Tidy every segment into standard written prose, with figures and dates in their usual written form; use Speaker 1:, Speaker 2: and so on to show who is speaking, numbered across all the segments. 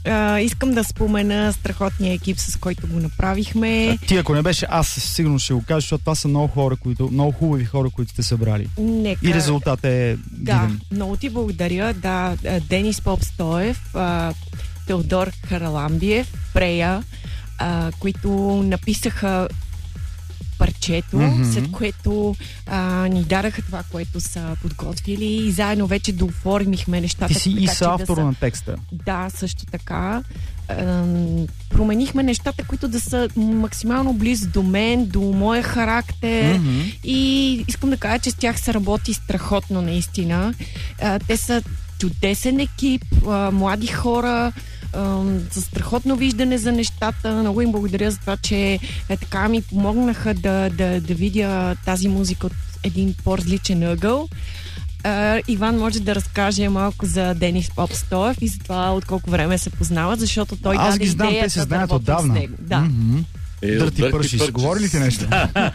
Speaker 1: Искам да спомена страхотния екип, с който го направихме.
Speaker 2: Ти, ако не беше аз, сигурно ще го кажа, защото това са много хубави хора, които сте събрали.
Speaker 1: Нека...
Speaker 2: И резултатът е дивен.
Speaker 1: Да, много ти благодаря. Да, Денис Попстоев, Теодор Хараламбиев, Прея, които написаха парчето, след което ни дараха това, което са подготвили и заедно вече дооформихме нещата.
Speaker 2: Ти си и съавтор на текста.
Speaker 1: Да, също така. Променихме нещата, които да са максимално близо до мен, до моя характер и искам да кажа, че с тях се работи страхотно наистина. Те са чудесен екип, млади хора, за страхотно виждане за нещата. Много им благодаря за това, че така ми помогнаха да видя тази музика от един по-различен ъгъл. Иван може да разкаже малко за Денис Попстоев и за това от колко време се познават, защото той даде идеята.
Speaker 2: Аз ги знам, те се знаят отдавна.
Speaker 1: Да.
Speaker 2: Дърти пърши. Говори ли ти нещо?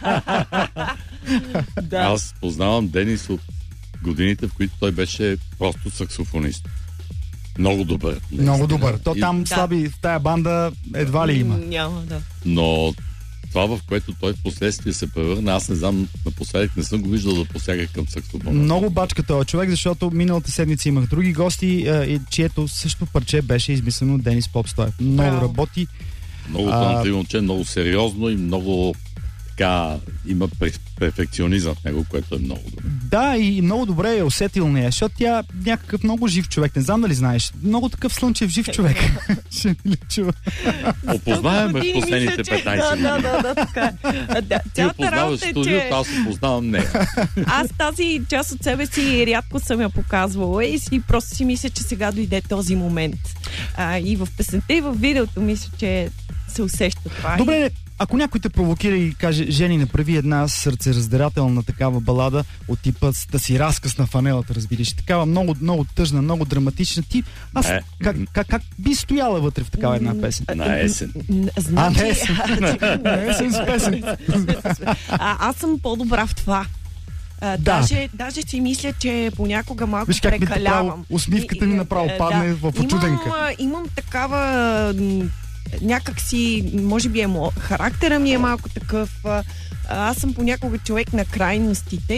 Speaker 3: Аз познавам Денис от годините, в които той беше просто саксофонист. Много добър.
Speaker 2: Много добър. То там слаби в тая банда едва ли има.
Speaker 1: Няма, да.
Speaker 3: Но това, в което той в последствие се превърна, аз не знам, напоследък не съм го виждал да посяга към саксофона.
Speaker 2: Много бачка този човек, защото миналата седмица имах други гости, чието също парче беше измислено от Денис Попстоев. Много работи.
Speaker 3: Много талантливо момче, много сериозно и много така има перфекционизъм в него, което е много добре.
Speaker 2: Да, и много добре е усетил нея, защото тя някакъв много жив човек. Не знам дали знаеш. Много такъв слънчев жив човек. Ще ми ли чува?
Speaker 3: Опознаваме в последните 15 минути.
Speaker 1: Да, така.
Speaker 3: Ти опознаваш студиото, аз опознавам нея.
Speaker 1: Аз тази част от себе си рядко съм я показвала и просто си мисля, че сега дойде този момент. И в песента, и в видеото мисля, че се усеща това.
Speaker 2: Добре, ако някой те провокира и каже: Жени, направи една сърцераздирателна такава балада от типа да си разкъсна фанелата, разбираш, такава много, много тъжна, много драматична, ти как би стояла вътре в такава една песен?
Speaker 3: На есен.
Speaker 2: На есен. На есен с песен.
Speaker 1: Аз съм по-добра в това. Даже си мисля, че понякога малко прекалявам.
Speaker 2: Усмивката ми направо падне в очуденка.
Speaker 1: Имам такава някак си, може би характера ми е малко такъв. Аз съм понякога човек на крайностите